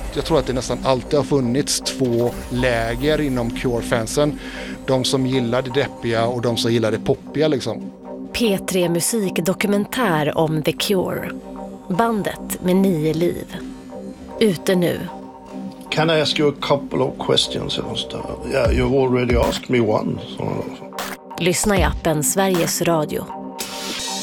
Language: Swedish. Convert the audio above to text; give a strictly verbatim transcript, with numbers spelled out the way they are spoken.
jag tror att det nästan alltid har funnits två läger inom Cure-fansen. De som gillar det deppiga och de som gillar det poppiga liksom. P tre musikdokumentär om The Cure. Bandet med nio liv. Ute nu. Can I ask you a couple of questions? Yeah, you've already asked me one. So. Lyssna i appen Sveriges Radio.